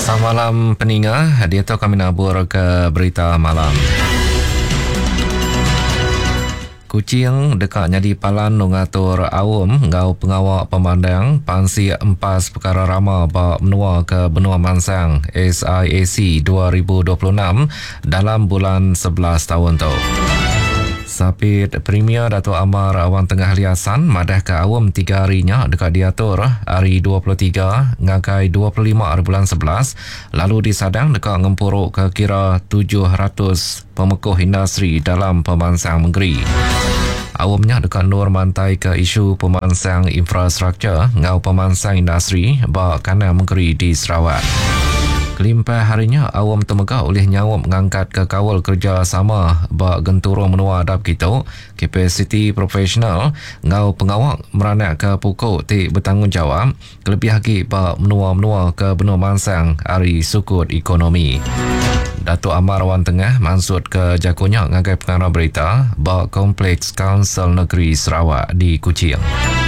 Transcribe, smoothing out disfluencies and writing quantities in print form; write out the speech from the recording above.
Selamat malam peninga, dia tu kami nabur ke berita malam. Kucing dekat nyadi palan nungatur awam ngau pengawak pemandang pansi empas perkara rama bak menua ke benua Mansang SIAC 2026 dalam bulan 11 tahun tu. Sapit Premier Dato' Amar Awang Tengah Liasan madah ke awam 3 harinya dekat diatur hari 23 ngakai 25 hari bulan 11 lalu disadang dekat ngempuruk ke kira 700 pemekuh industri dalam pemansang negeri. Awamnya dekat nur mantai ke isu pemansang infrastruktur ngau pemansang industri bak kanan negeri di Sarawak. Kelimpah harinya awam temegah oleh nyawam mengangkat ke kawal kerjasama bak genturung menua adab kita kapasiti profesional ngau pengawak meranak ke pokok tik bertanggungjawab kelebih lagi bak menua-menua ke benua Mansang hari sukut ekonomi. Datuk Amar Awang Tengah maksud ke jakunya ngagai pengarah berita bak Kompleks Kaunsil Negeri Sarawak di Kuching.